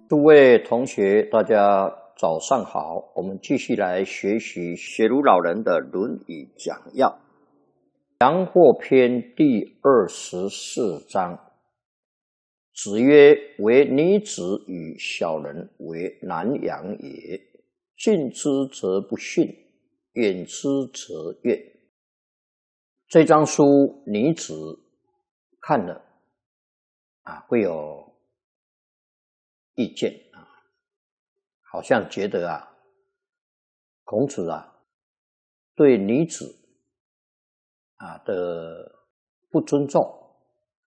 诸位同学，大家早上好。我们继续来学习学儒老人的《论语》讲要。阳货篇第24章。子曰：唯女子与小人为难养也。近之则不逊，远之则怨。这章书女子看了会有意见好像觉得孔子对女子的不尊重